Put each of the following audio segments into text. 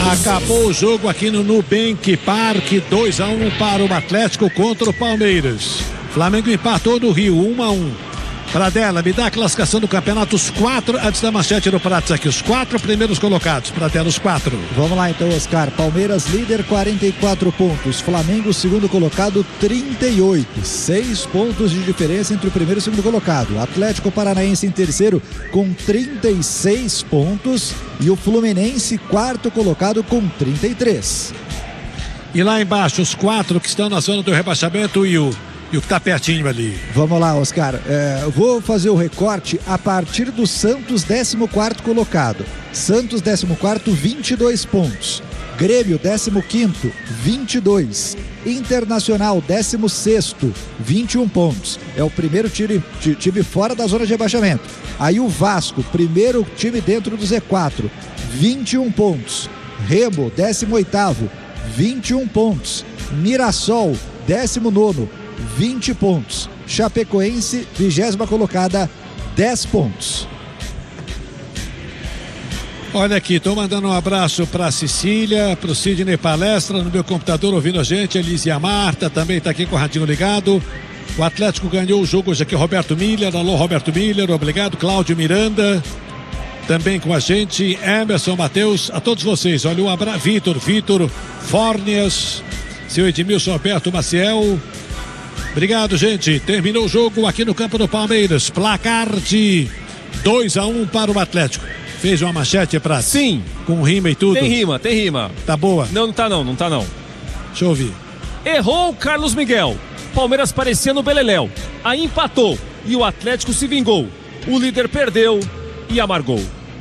Acabou o jogo aqui no Nubank Park, 2-1 para o Atlético contra o Palmeiras. Flamengo empatou no Rio, 1-1. Pradella, me dá a classificação do campeonato, os 4, antes da manchete no Pratos aqui, os 4 primeiros colocados. Pradella, os 4. Vamos lá então, Oscar. Palmeiras líder, 44 pontos. Flamengo segundo colocado, 38. 6 pontos de diferença entre o primeiro e o segundo colocado. Atlético Paranaense em terceiro com 36 pontos. E o Fluminense quarto colocado com 33. E lá embaixo, os 4 que estão na zona do rebaixamento e o que está pertinho ali. Vamos lá, Oscar. Vou fazer o recorte a partir do Santos, 14º colocado. Santos, 14º, 22 pontos. Grêmio, 15º, 22. Internacional, 16º, 21 pontos. É o primeiro time fora da zona de rebaixamento. Aí o Vasco, primeiro time dentro do Z4, 21 pontos. Remo, 18º, 21 pontos. Mirassol, 19º, 20 pontos. Chapecoense, 20ª colocada, 10 pontos. Olha aqui, estou mandando um abraço para a Cecília, para o Sidney Palestra no meu computador ouvindo a gente, a Elise e a Marta também está aqui com o radinho ligado. O Atlético ganhou o jogo hoje aqui, Roberto Miller, alô Roberto Miller, obrigado. Cláudio Miranda também com a gente, Emerson, Matheus, a todos vocês, olha um abraço, Vitor, Fórnias, seu Edmilson, Alberto Maciel. Obrigado, gente. Terminou o jogo aqui no campo do Palmeiras. Placar de 2-1 para o Atlético. Fez uma manchete pra... Sim. Com rima e tudo. Tem rima. Tá boa? Não tá não. Deixa eu ouvir. Errou o Carlos Miguel. Palmeiras parecia no beleléu. Aí empatou e o Atlético se vingou. O líder perdeu e amargou.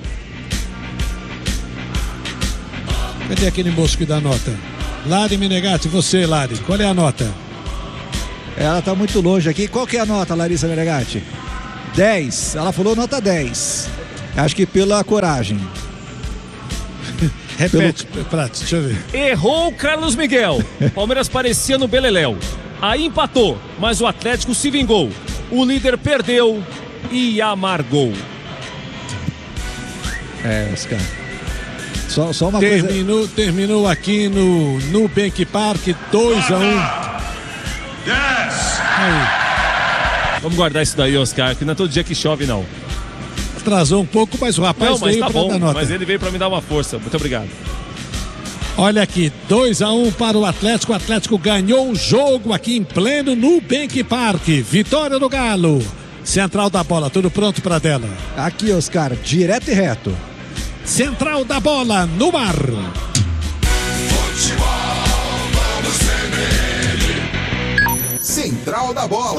Cadê aquele moço que dá nota? Lari Menegatti, você, Lari, qual é a nota? Ela tá muito longe aqui. Qual que é a nota, Larissa Menegatti? 10. Ela falou nota 10. Acho que pela coragem. Repete, Prato, deixa eu ver. Errou o Carlos Miguel. Palmeiras parecia no beleléu. Aí empatou, mas o Atlético se vingou. O líder perdeu e amargou. Oscar. Só uma coisa. Terminou aqui no Nubank Park, 2-1. Vamos guardar isso daí, Oscar, que não é todo dia que chove, não. Atrasou um pouco, mas o rapaz veio tá para dar nota. Mas ele veio para me dar uma força. Muito obrigado. Olha aqui, 2-1 para o Atlético. O Atlético ganhou o jogo aqui em pleno Nubank Park. Vitória do Galo. Central da bola, tudo pronto para dela. Aqui, Oscar, direto e reto. Central da bola, no ar. Central da bola.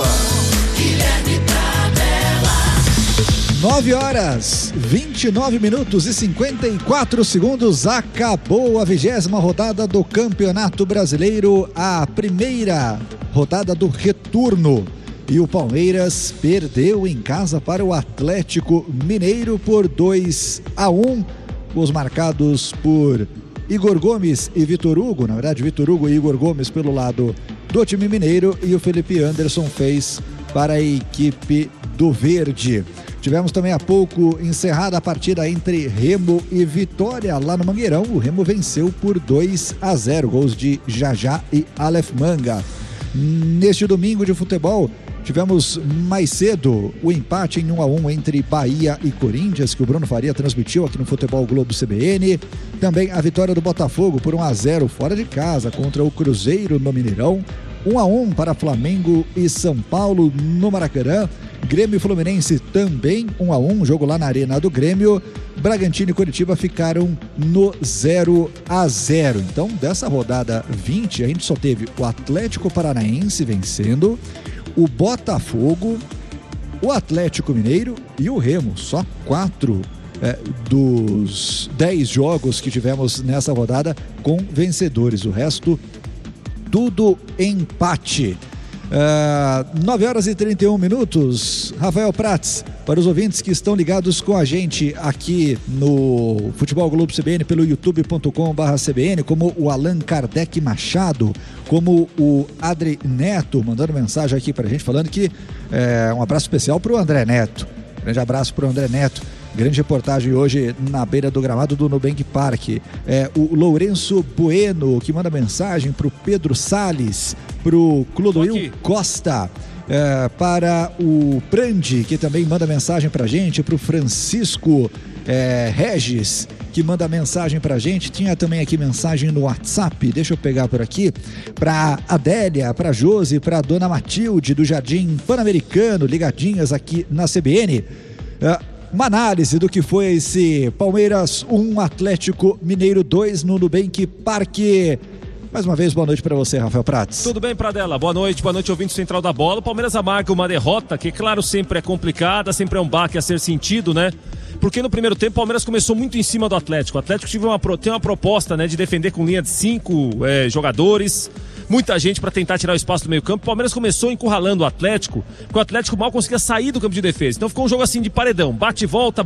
9 horas, 29 minutos e 54 segundos. Acabou a 20ª rodada do Campeonato Brasileiro, a primeira rodada do retorno. E o Palmeiras perdeu em casa para o Atlético Mineiro por 2-1. Os marcados por Igor Gomes e Vitor Hugo. Na verdade, Vitor Hugo e Igor Gomes pelo lado do time mineiro. E o Felipe Anderson fez para a equipe do Verde. Tivemos também há pouco encerrada a partida entre Remo e Vitória lá no Mangueirão. O Remo venceu por 2-0, gols de Jajá e Aleph Manga. Neste domingo de futebol, tivemos mais cedo o empate em 1-1 entre Bahia e Corinthians, que o Bruno Faria transmitiu aqui no Futebol Globo CBN. Também a vitória do Botafogo por 1-0 fora de casa contra o Cruzeiro no Mineirão. 1-1 para Flamengo e São Paulo no Maracanã. Grêmio e Fluminense também 1-1, jogo lá na Arena do Grêmio. Bragantino e Coritiba ficaram no 0-0. Então, dessa rodada 20, a gente só teve o Atlético Paranaense vencendo, o Botafogo, o Atlético Mineiro e o Remo. Só 4 dos 10 jogos que tivemos nessa rodada com vencedores. O resto, tudo empate. 9 horas e 31 minutos. Rafael Prats, para os ouvintes que estão ligados com a gente aqui no Futebol Globo CBN pelo youtube.com/CBN, como o Allan Kardec Machado, como o Adri Neto, mandando mensagem aqui pra gente, falando que um abraço especial pro André Neto. Grande abraço pro André Neto. Grande reportagem hoje na beira do gramado do Nubank Park. O Lourenço Bueno, que manda mensagem para o Pedro Salles, para o Clodoil Costa, para o Prandi, que também manda mensagem para a gente, para o Francisco Regis, que manda mensagem pra gente. Tinha também aqui mensagem no WhatsApp, deixa eu pegar por aqui, pra Adélia, pra Josi, pra Dona Matilde do Jardim Pan-Americano, ligadinhas aqui na CBN. Uma análise do que foi esse Palmeiras 1, Atlético Mineiro 2 no Nubank Park. Mais uma vez, boa noite para você, Rafael Prats. Tudo bem, Pradella? Boa noite, ouvinte central da bola. O Palmeiras amarga uma derrota que, claro, sempre é complicada, sempre é um baque a ser sentido, né? Porque no primeiro tempo o Palmeiras começou muito em cima do Atlético. O Atlético tem uma proposta, né, de defender com linha de 5 jogadores, muita gente para tentar tirar o espaço do meio campo. O Palmeiras começou encurralando o Atlético, porque o Atlético mal conseguia sair do campo de defesa. Então ficou um jogo assim de paredão, bate e volta.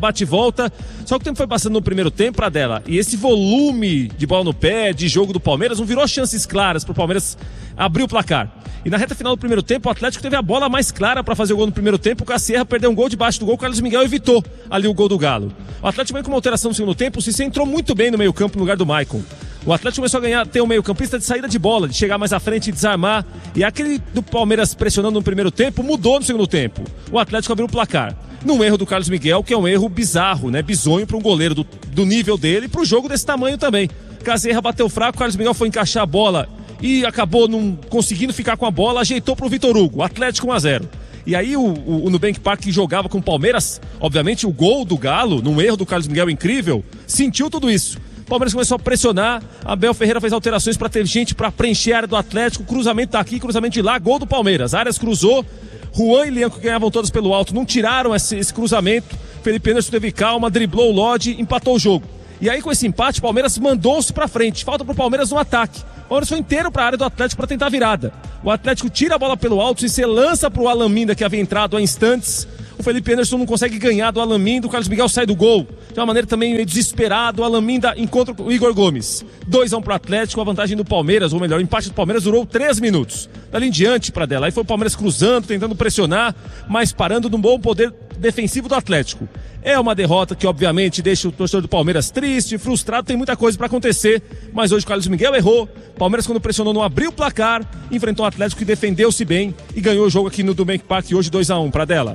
Só que o tempo foi passando no primeiro tempo, Pradella, e esse volume de bola no pé, de jogo do Palmeiras, não virou chances claras para o Palmeiras abrir o placar. E na reta final do primeiro tempo, o Atlético teve a bola mais clara para fazer o gol no primeiro tempo. O Cassierra perdeu um gol debaixo do gol, o Carlos Miguel evitou ali o gol do Galo. O Atlético veio com uma alteração no segundo tempo, o Cissé entrou muito bem no meio campo no lugar do Maicon. O Atlético começou a ter um meio campista de saída de bola, de chegar mais à frente e desarmar. E aquele do Palmeiras pressionando no primeiro tempo mudou no segundo tempo. O Atlético abriu o placar. Num erro do Carlos Miguel, que é um erro bizarro, né? Bizonho para um goleiro do nível dele e para o jogo desse tamanho também. Cassierra bateu fraco, o Carlos Miguel foi encaixar a bola e acabou não conseguindo ficar com a bola, ajeitou para o Vitor Hugo, Atlético 1-0. E aí o Nubank Park, que jogava com o Palmeiras, obviamente o gol do Galo, num erro do Carlos Miguel incrível, sentiu tudo isso. O Palmeiras começou a pressionar, Abel Ferreira fez alterações para ter gente para preencher a área do Atlético, cruzamento daqui, cruzamento de lá, gol do Palmeiras, Arias cruzou, Juan e Lianco ganhavam todas pelo alto, não tiraram esse cruzamento, Felipe Anderson teve calma, driblou o Lodge, empatou o jogo. E aí com esse empate o Palmeiras mandou-se para frente, falta pro Palmeiras no ataque. O Palmeiras foi inteiro para a área do Atlético para tentar a virada. O Atlético tira a bola pelo alto e se lança pro Alan Minda, que havia entrado há instantes. O Felipe Anderson não consegue ganhar do Alan Minda, o Carlos Miguel sai do gol de uma maneira também meio desesperada. O Alan Minda encontra o Igor Gomes. 2-1 pro Atlético, a vantagem do Palmeiras, ou melhor, o empate do Palmeiras durou 3 minutos. Dali em diante, Pradella, aí foi o Palmeiras cruzando, tentando pressionar, mas parando num bom poder defensivo do Atlético. É uma derrota que obviamente deixa o torcedor do Palmeiras triste, frustrado, tem muita coisa para acontecer, mas hoje o Carlos Miguel errou. Palmeiras, quando pressionou, não abriu o placar, enfrentou o Atlético que defendeu-se bem e ganhou o jogo aqui no Nubank Park hoje 2-1, Pradella.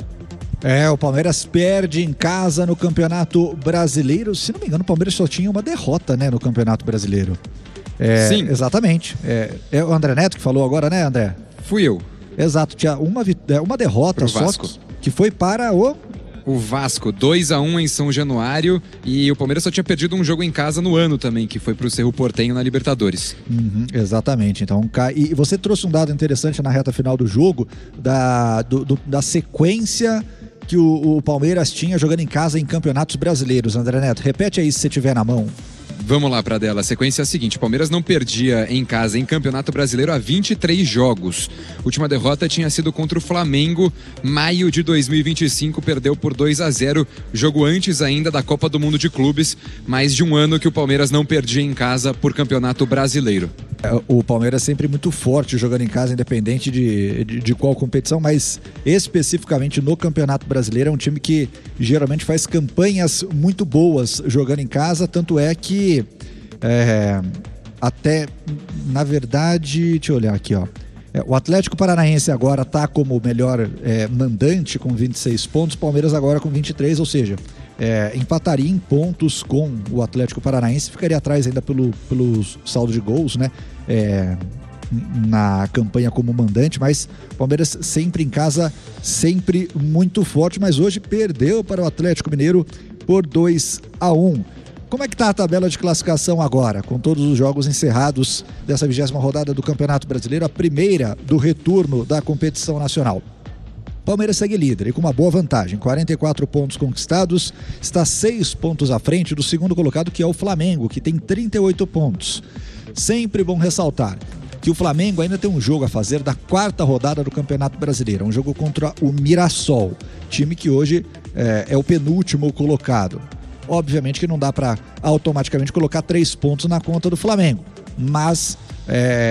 O Palmeiras perde em casa no Campeonato Brasileiro. Se não me engano, o Palmeiras só tinha uma derrota, né, no Campeonato Brasileiro. Sim. Exatamente. É o André Neto que falou agora, né, André? Fui eu. Exato, tinha uma derrota só, que foi para o Vasco, 2-1 em São Januário, e o Palmeiras só tinha perdido um jogo em casa no ano também, que foi pro Cerro Porteño na Libertadores. Exatamente, então, e você trouxe um dado interessante na reta final do jogo, da sequência que o Palmeiras tinha jogando em casa em campeonatos brasileiros. André Neto, repete aí se você tiver na mão. Vamos lá, Pradella. A sequência é a seguinte: o Palmeiras não perdia em casa em Campeonato Brasileiro há 23 jogos. A última derrota tinha sido contra o Flamengo, maio de 2025, perdeu por 2-0, jogo antes ainda da Copa do Mundo de Clubes. Mais de um ano que o Palmeiras não perdia em casa por Campeonato Brasileiro. O Palmeiras sempre muito forte jogando em casa, independente de qual competição, mas especificamente no Campeonato Brasileiro é um time que geralmente faz campanhas muito boas jogando em casa, tanto é que até, na verdade, deixa eu olhar aqui, ó. O Atlético Paranaense agora está como melhor mandante com 26 pontos, Palmeiras agora com 23, ou seja, empataria em pontos com o Atlético Paranaense, ficaria atrás ainda pelo saldo de gols, né? Na campanha como mandante, mas o Palmeiras sempre em casa, sempre muito forte, mas hoje perdeu para o Atlético Mineiro por 2-1. Como é que está a tabela de classificação agora, com todos os jogos encerrados dessa 20ª rodada do Campeonato Brasileiro, a primeira do retorno da competição nacional? Palmeiras segue líder e com uma boa vantagem, 44 pontos conquistados, está 6 pontos à frente do segundo colocado, que é o Flamengo, que tem 38 pontos. Sempre bom ressaltar que o Flamengo ainda tem um jogo a fazer da 4ª rodada do Campeonato Brasileiro, um jogo contra o Mirassol, time que hoje é o penúltimo colocado. Obviamente que não dá para automaticamente colocar 3 pontos na conta do Flamengo, mas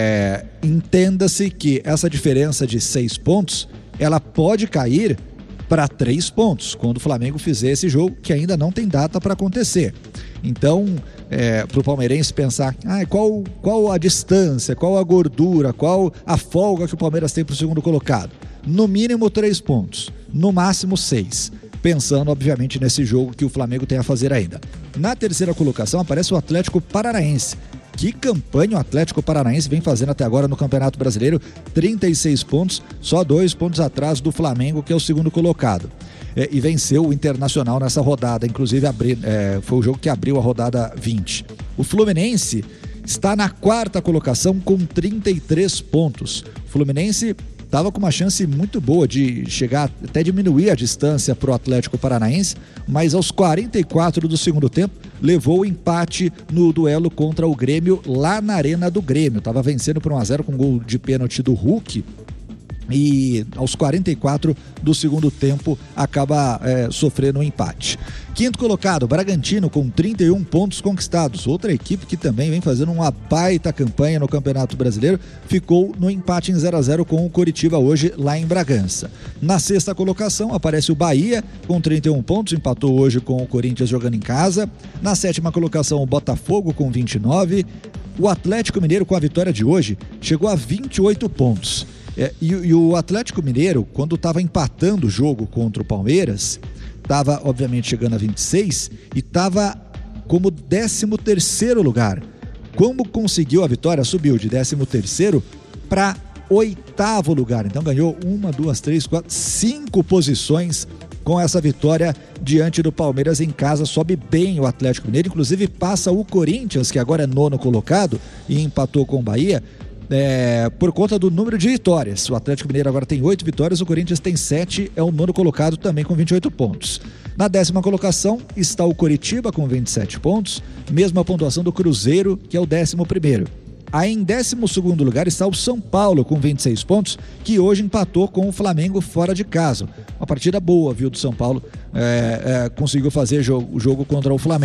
entenda-se que essa diferença de 6 pontos, ela pode cair para 3 pontos, quando o Flamengo fizer esse jogo, que ainda não tem data para acontecer. Então, para o palmeirense pensar, qual a distância, qual a gordura, qual a folga que o Palmeiras tem para o segundo colocado? No mínimo 3 pontos, no máximo 6. Pensando, obviamente, nesse jogo que o Flamengo tem a fazer ainda. Na terceira colocação aparece o Atlético Paranaense. Que campanha o Atlético Paranaense vem fazendo até agora no Campeonato Brasileiro, 36 pontos, só 2 pontos atrás do Flamengo, que é o segundo colocado. E venceu o Internacional nessa rodada, inclusive foi o jogo que abriu a rodada 20. O Fluminense está na quarta colocação com 33 pontos. O Fluminense estava com uma chance muito boa de chegar, até diminuir a distância para o Atlético Paranaense, mas aos 44 do segundo tempo levou o empate no duelo contra o Grêmio lá na Arena do Grêmio. Estava vencendo por 1-0 com gol de pênalti do Hulk. E aos 44 do segundo tempo acaba sofrendo um empate. Quinto colocado, Bragantino, com 31 pontos conquistados. Outra equipe que também vem fazendo uma baita campanha no Campeonato Brasileiro, ficou no empate em 0-0 com o Coritiba hoje lá em Bragança. Na sexta colocação aparece o Bahia com 31 pontos, empatou hoje com o Corinthians jogando em casa. Na sétima colocação o Botafogo com 29. O Atlético Mineiro, com a vitória de hoje, chegou a 28 pontos. E o Atlético Mineiro, quando estava empatando o jogo contra o Palmeiras, estava obviamente chegando a 26 e estava como 13º lugar. Como conseguiu a vitória, subiu de 13º para 8º lugar. Então ganhou 5 posições com essa vitória diante do Palmeiras em casa. Sobe bem o Atlético Mineiro, inclusive passa o Corinthians, que agora é 9º colocado e empatou com o Bahia, por conta do número de vitórias. O Atlético Mineiro agora tem 8 vitórias, o Corinthians tem 7, é o 9º colocado também com 28 pontos. Na 10ª colocação está o Coritiba com 27 pontos, mesma pontuação do Cruzeiro, que é o 11º. Aí em 12º lugar está o São Paulo com 26 pontos, que hoje empatou com o Flamengo fora de casa. Uma partida boa, viu, do São Paulo, conseguiu fazer o jogo contra o Flamengo.